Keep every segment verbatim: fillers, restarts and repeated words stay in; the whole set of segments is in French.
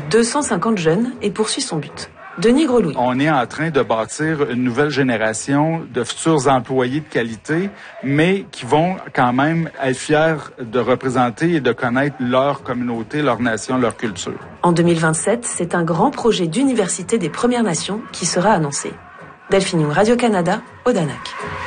deux cent cinquante jeunes et poursuit son but. Denis Grelouille. On est en train de bâtir une nouvelle génération de futurs employés de qualité, mais qui vont quand même être fiers de représenter et de connaître leur communauté, leur nation, leur culture. En deux mille vingt-sept, c'est un grand projet d'université des Premières Nations qui sera annoncé. Delphine Young, Radio-Canada, Odanak.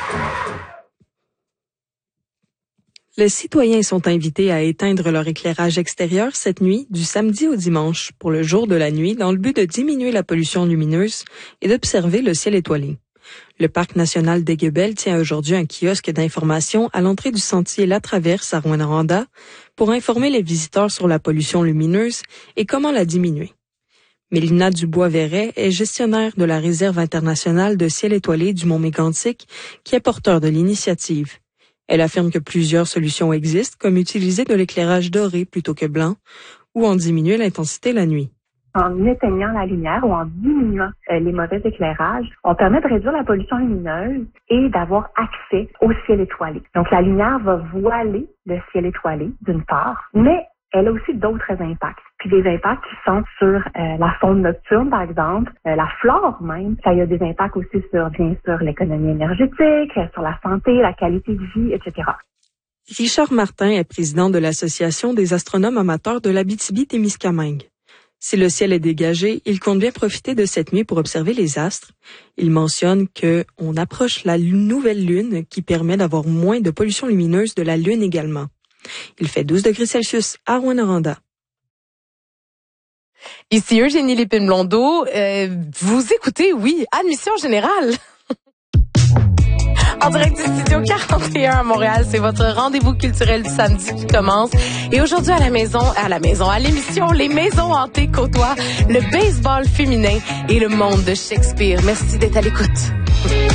Les citoyens sont invités à éteindre leur éclairage extérieur cette nuit, du samedi au dimanche, pour le jour de la nuit, dans le but de diminuer la pollution lumineuse et d'observer le ciel étoilé. Le Parc national d'Aiguebelle tient aujourd'hui un kiosque d'information à l'entrée du sentier La Traverse à Rouyn-Noranda pour informer les visiteurs sur la pollution lumineuse et comment la diminuer. Mélina Dubois-Verret est gestionnaire de la réserve internationale de ciel étoilé du Mont-Mégantic, qui est porteur de l'initiative. Elle affirme que plusieurs solutions existent, comme utiliser de l'éclairage doré plutôt que blanc, ou en diminuer l'intensité la nuit. En éteignant la lumière ou en diminuant euh, les mauvais éclairages, on permet de réduire la pollution lumineuse et d'avoir accès au ciel étoilé. Donc la lumière va voiler le ciel étoilé, d'une part, mais elle a aussi d'autres impacts. Puis des impacts qui sont sur euh, la faune nocturne, par exemple, euh, la flore même. Ça y a des impacts aussi sur, bien sûr, l'économie énergétique, sur la santé, la qualité de vie, et cetera. Richard Martin est président de l'Association des astronomes amateurs de l'Abitibi-Témiscamingue. Si le ciel est dégagé, il compte bien profiter de cette nuit pour observer les astres. Il mentionne que on approche la nouvelle lune qui permet d'avoir moins de pollution lumineuse de la lune également. Il fait douze degrés Celsius à Rouyn-Noranda. Ici Eugénie Lépine-Blondeau. Euh, vous écoutez, oui, Admission Générale. En direct du studio quarante et un à Montréal, c'est votre rendez-vous culturel du samedi qui commence. Et aujourd'hui à la maison, à la maison, à l'émission, les maisons hantées côtoient le baseball féminin et le monde de Shakespeare. Merci d'être à l'écoute.